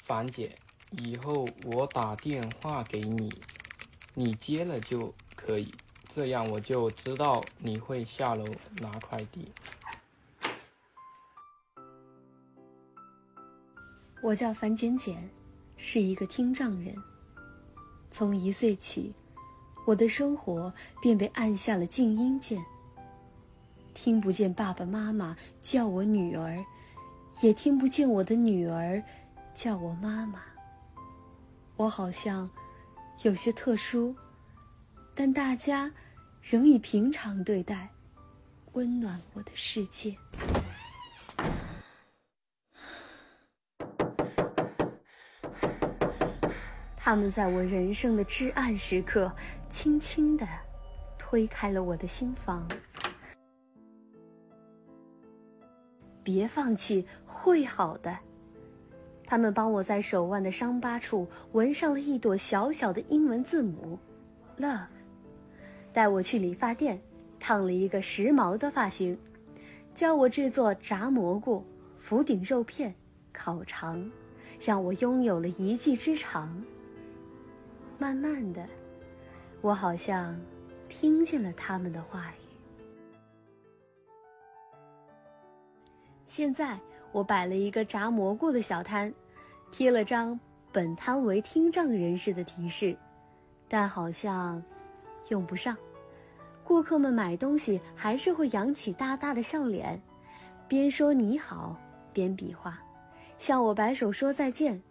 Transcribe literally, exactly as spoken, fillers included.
樊姐，以后我打电话给你，你接了就可以，这样我就知道你会下楼拿快递。 我叫樊简简，是一个听障人。从一岁起，我的生活便被按下了静音键，听不见爸爸妈妈叫我女儿，也听不见我的女儿叫我妈妈。我好像有些特殊，但大家仍以平常对待，温暖我的世界。他们在我人生的至暗时刻，轻轻地推开了我的心房。别放弃，会好的。他们帮我在手腕的伤疤处纹上了一朵小小的英文字母 Love， 带我去理发店烫了一个时髦的发型，教我制作炸蘑菇、福鼎肉片、烤肠，让我拥有了一技之长。慢慢的，我好像听见了他们的话语。现在我摆了一个炸蘑菇的小摊，贴了张本摊为听障人士的提示，但好像用不上。顾客们买东西还是会扬起大大的笑脸，边说你好边比划，向我摆手说再见，